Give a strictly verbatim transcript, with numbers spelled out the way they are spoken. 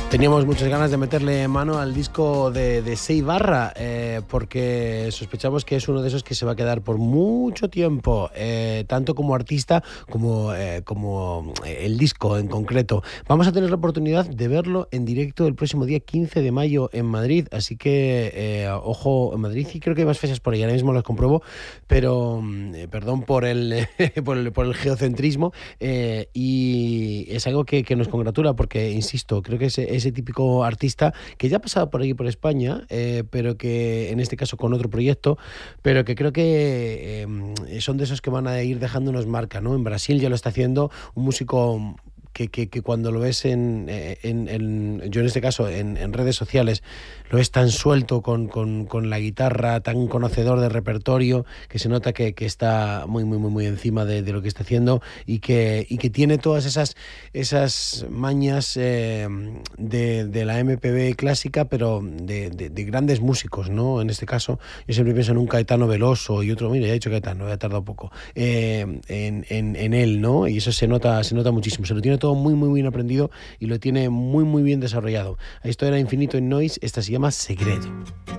Teníamos muchas ganas de meterle mano al disco de, de Seibarra, eh, porque sospechamos que es uno de esos que se va a quedar por mucho tiempo, eh, tanto como artista como, eh, como el disco en concreto. Vamos a tener la oportunidad de verlo en directo el próximo día quince de mayo en Madrid, así que eh, ojo, en Madrid, y creo que hay más fechas por ahí, ahora mismo las compruebo, pero eh, perdón por el, por el, por el geocentrismo, eh, y es algo que, que nos congratula porque, insisto, creo que ese ese típico artista que ya ha pasado por aquí por España, eh, pero que en este caso con otro proyecto, pero que creo que eh, son de esos que van a ir dejándonos marca, ¿no? En Brasil ya lo está haciendo un músico que, que, que cuando lo ves en, en, en yo en este caso en, en redes sociales, lo es tan suelto con, con, con la guitarra, tan conocedor de repertorio, que se nota que, que está muy muy muy muy encima de, de lo que está haciendo y que, y que tiene todas esas, esas mañas eh, de, de la M P B clásica, pero de, de, de grandes músicos, ¿no? En este caso, yo siempre pienso en un Caetano Veloso y otro, mira, ya he dicho Caetano, ya he tardado poco, eh, en, en, en él, ¿no? Y eso se nota, se nota muchísimo, se lo tiene todo muy muy bien aprendido y lo tiene muy muy bien desarrollado. Esto era Infinito in Noise, esta se llama Segredo.